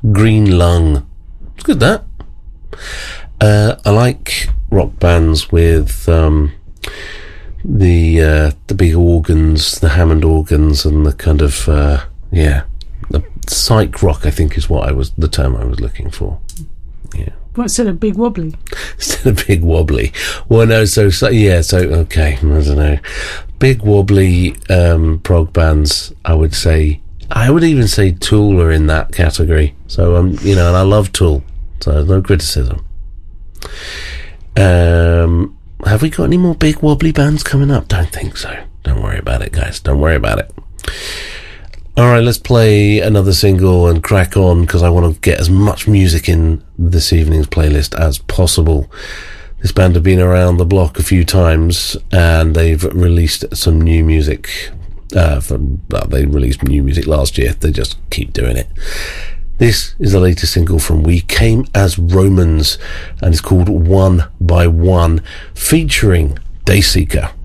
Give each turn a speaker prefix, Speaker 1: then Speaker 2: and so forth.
Speaker 1: Green Lung. It's good, that. I like rock bands with the big organs, the Hammond organs, and the kind of the psych rock, I think, is the term I was looking for. Yeah.
Speaker 2: What, instead of big wobbly?
Speaker 1: Instead of big wobbly. Well, no, so okay, I don't know. Big wobbly prog bands, I would even say Tool are in that category. So, and I love Tool, so no criticism. Have we got any more big wobbly bands coming up? Don't think so. Don't worry about it, guys. Don't worry about it. Alright, let's play another single and crack on, because I want to get as much music in this evening's playlist as possible. This band have been around the block a few times, and they've released some new music. They released new music last year. They just keep doing it. This is the latest single from We Came as Romans, and it's called One by One, featuring Dayseeker.